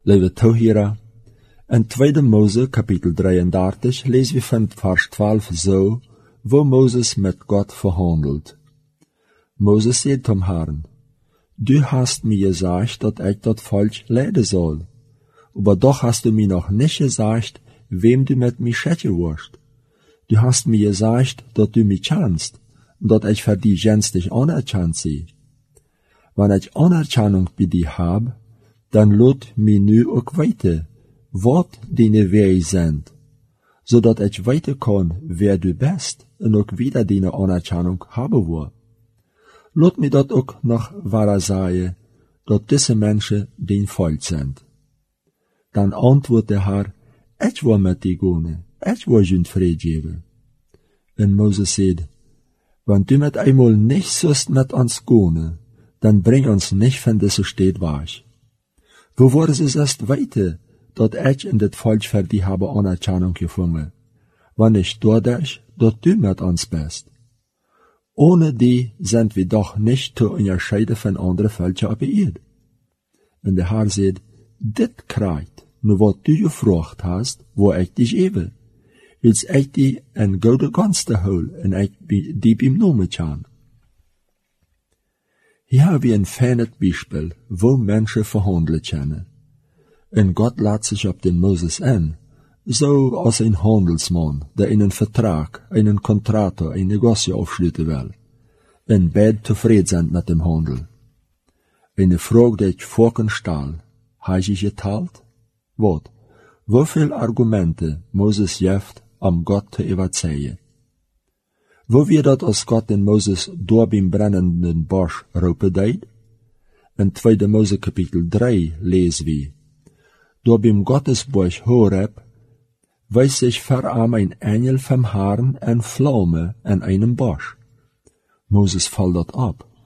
Lieve toehörer, in 2 Mose kapitel 33 lesen wir von Vers 12 so, wo Moses mit Gott verhandelt. Moses sagt zum Herrn, du hast mir gesagt, dass ich das Volk leiden soll, aber doch hast du mir noch nicht gesagt, wem du mit mir schicken wirst. Du hast mir gesagt, dass du mich kennst, und dass ich für die gänzlich anerkannt sei. Wenn ich Anerkennung bei dir hab, dann lot mir nu auch weiter, was deine Wege sind, so dass ich weiter kann, wer du bist, und auch wieder deine Anerkennung haben will. Lot mir dat auch noch wahr sagen, dass diese Menschen dein Volk sind. Dann antwortet der Herr, ich will mit dir gehen, ich will ihnen Frieden geben. Und Moses sagt, wenn du mit einmal nicht sollst mit uns gehen, dann bring uns nicht von dieser Stadt weg. Wo wurde es erst weiter, dass ich in das Volk für die habe Anerkennung gefunden, wenn nicht dadurch, dass du mit uns bist. Ohne die sind wir doch nicht zu unterscheiden von anderen Völkern auf der Erde. Und der Herr sagt, dit kriegt, nur was du gefragt hast, wo ich dich gebe, als ich die in gute Gunst hol, und ich die beim Namen kann. Hier haben wir ein feines Beispiel, wo Menschen verhandeln können. Und Gott lädt sich auf den Moses ein, so als ein Handelsmann, der einen Vertrag, einen Kontrakt, ein Negotiation aufschließen will, und beide zufrieden sind mit dem Handel. Eine Frage, die ich vorhin stelle, habe ich geteilt? Wat? Wieviel Argumente Moses jeft, um Gott zu überzeugen? Wo wir dat als Gott den Moses door beim brennenden Busch roepen deed? In 2 Mose kapitel 3 lesen wir, door beim Gottesbusch Horeb weist sich vor ihm ein Engel vom Herrn en Flamme in einem Busch. Moses fällt dat ab,